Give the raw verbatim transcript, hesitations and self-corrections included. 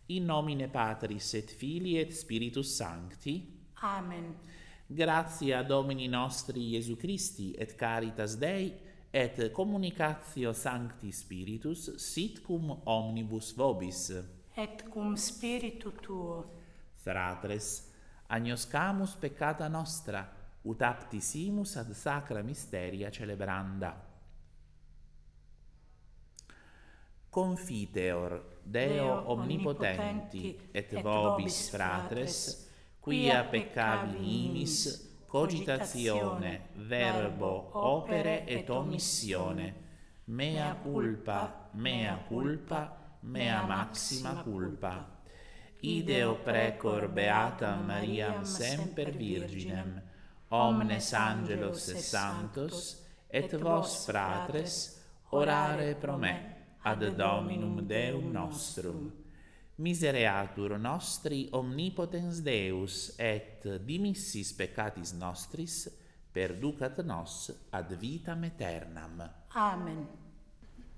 in nomine Patris et Filii et Spiritus Sancti. Amen. Gratia Domini nostri Iesu Christi et caritas Dei et communicatio Sancti Spiritus sit cum omnibus vobis. Et cum spiritu tuo. Fratres, agnoscamus peccata nostra, ut aptisimus ad sacra mysteria celebranda. Confiteor Deo, Deo omnipotenti, et, et vobis fratres, quia peccavi nimis, cogitatione, verbo, opere et omissione, mea culpa, mea culpa, mea maxima culpa. Ideo precor beatam Mariam semper Virginem, omnes angelos et sanctos, et vos fratres, orare pro me, ad Dominum Deum nostrum. Misereatur nostri omnipotens Deus, et dimissis peccatis nostris, perducat nos ad vitam aeternam. Amen.